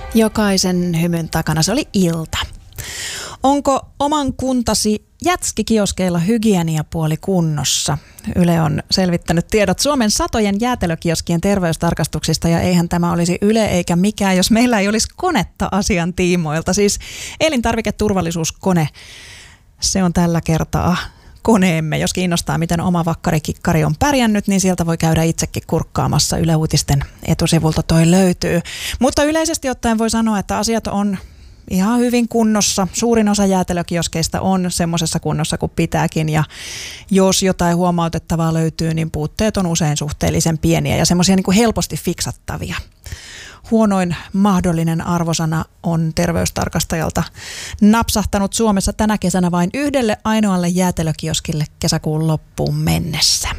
Jokaisen hymyn takana se oli ilta. Onko oman kuntasi jätskikioskeilla hygieniapuoli kunnossa? Yle on selvittänyt tiedot Suomen satojen jäätelökioskien terveystarkastuksista ja eihän tämä olisi Yle eikä mikään, jos meillä ei olisi konetta asian tiimoilta. Siis elintarviketurvallisuuskone, se on tällä kertaa koneemme. Jos kiinnostaa, miten oma vakkarikikkari on pärjännyt, niin sieltä voi käydä itsekin kurkkaamassa. Yle Uutisten etusivulta toi löytyy. Mutta yleisesti ottaen voi sanoa, että asiat on ihan hyvin kunnossa. Suurin osa jäätelökioskeista on semmoisessa kunnossa kuin pitääkin, ja jos jotain huomautettavaa löytyy, niin puutteet on usein suhteellisen pieniä ja semmoisia niin kuin helposti fiksattavia. Huonoin mahdollinen arvosana on terveystarkastajalta napsahtanut Suomessa tänä kesänä vain yhdelle ainoalle jäätelökioskille kesäkuun loppuun mennessä.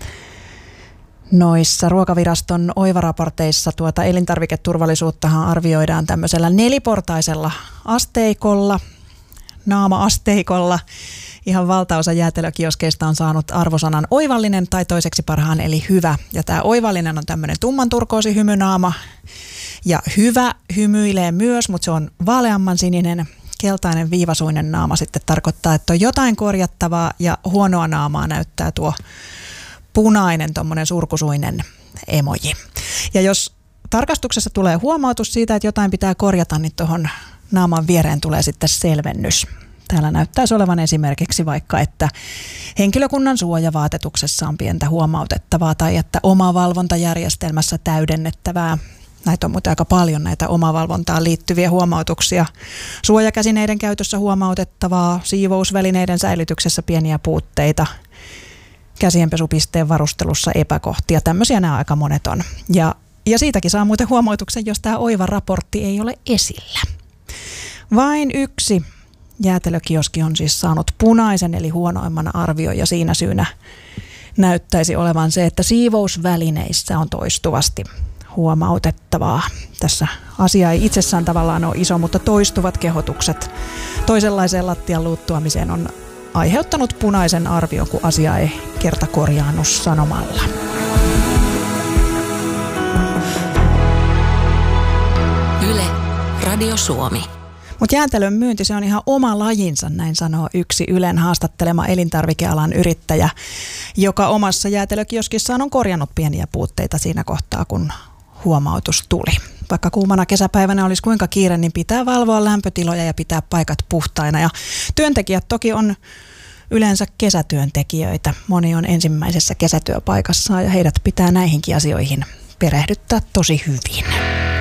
Noissa Ruokaviraston OIVA-raporteissa elintarviketurvallisuuttahan arvioidaan tämmöisellä neliportaisella asteikolla, naama-asteikolla. Ihan valtaosa jäätelökioskeista on saanut arvosanan oivallinen tai toiseksi parhaan eli hyvä. Ja tämä oivallinen on tämmöinen tumman turkoosi hymynaama. Ja hyvä hymyilee myös, mutta se on vaaleamman sininen. Keltainen viivasuinen naama sitten tarkoittaa, että on jotain korjattavaa, ja huonoa naamaa näyttää tuo punainen tommonen surkusuinen emoji. Ja jos tarkastuksessa tulee huomautus siitä, että jotain pitää korjata, niin tuohon naaman viereen tulee sitten selvennys. Täällä näyttäisi olevan esimerkiksi vaikka, että henkilökunnan suojavaatetuksessa on pientä huomautettavaa tai että omavalvontajärjestelmässä täydennettävää. Näitä on muuten aika paljon, näitä omavalvontaan liittyviä huomautuksia. Suojakäsineiden käytössä huomautettavaa, siivousvälineiden säilytyksessä pieniä puutteita, käsienpesupisteen varustelussa epäkohtia. Tämmöisiä nämä aika monet on. Ja siitäkin saa muuten huomautuksen, jos tämä OIVA-raportti ei ole esillä. Vain yksi jäätelökioski on siis saanut punaisen eli huonoimman arvion, ja siinä syynä näyttäisi olevan se, että siivousvälineissä on toistuvasti huomautettavaa. Tässä asia ei itsessään tavallaan ole iso, mutta toistuvat kehotukset toisenlaiseen lattian luuttuamiseen on aiheuttanut punaisen arvion, kun asia ei kerta korjaannu sanomalla. Yle, Radio Suomi. Mutta jäätelön myynti, se on ihan oma lajinsa, näin sanoo yksi Ylen haastattelema elintarvikealan yrittäjä, joka omassa jäätelökioskissaan on korjannut pieniä puutteita siinä kohtaa, kun huomautus tuli. Vaikka kuumana kesäpäivänä olisi kuinka kiire, niin pitää valvoa lämpötiloja ja pitää paikat puhtaina. Ja työntekijät toki on yleensä kesätyöntekijöitä. Moni on ensimmäisessä kesätyöpaikassaan ja heidät pitää näihinkin asioihin perehdyttää tosi hyvin.